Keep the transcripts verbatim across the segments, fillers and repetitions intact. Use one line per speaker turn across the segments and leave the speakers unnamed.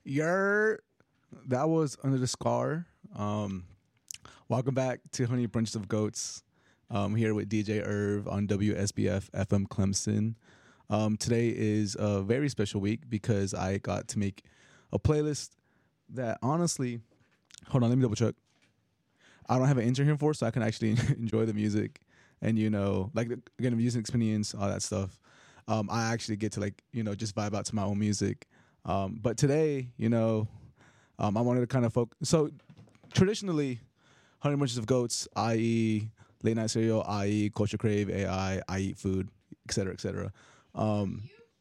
Your that was Under the Scar. Um, welcome back to Honey Bunches of Goats. Um, here with D J Irv on W S B F F M Clemson. Um, today is a very special week because I got to make a playlist that honestly, hold on, let me double check. I don't have an intern here for, so I can actually enjoy the music and, you know, like, again, music experience, all that stuff. Um, I actually get to, like, you know, just vibe out to my own music. Um, but today, you know, um, I wanted to kind of focus. So traditionally, Honey Bunches of Goats, that is. Late Night Cereal, that is. Culture Crave, A I, I Eat Food, et cetera, et cetera. Um,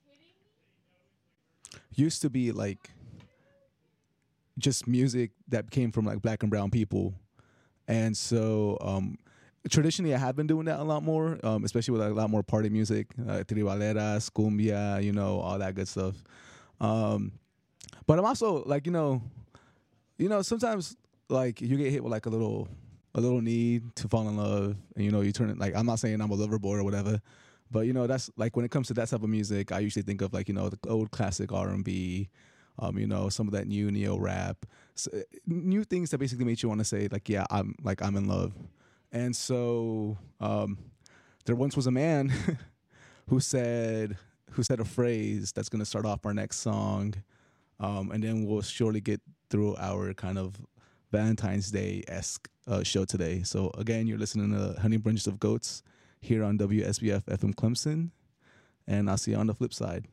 used to be like just music that came from like black and brown people. And so um, traditionally I have been doing that a lot more, um, especially with like, a lot more party music, uh, tribaleras, cumbia, you know, all that good stuff. Um, but I'm also like, you know, you know, sometimes like you get hit with like a little, a little need to fall in love, and you know, you turn it like, I'm not saying I'm a lover boy or whatever, but you know, that's like when it comes to that type of music, I usually think of like, you know, the old classic R and B, um, you know, some of that new neo rap, so, new things that basically make you want to say like, yeah, I'm like I'm in love. And so um, there once was a man who said who said a phrase that's going to start off our next song, um, and then we'll surely get through our kind of Valentine's Day-esque uh, show today. So again, you're listening to Honey Bunches of Goats here on W S B F F M Clemson, and I'll see you on the flip side.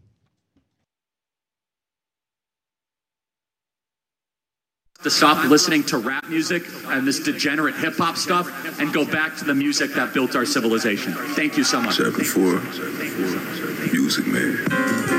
To stop listening to rap music and this degenerate hip-hop stuff and go back to the music that built our civilization. Thank you so much.
seven four Music Man.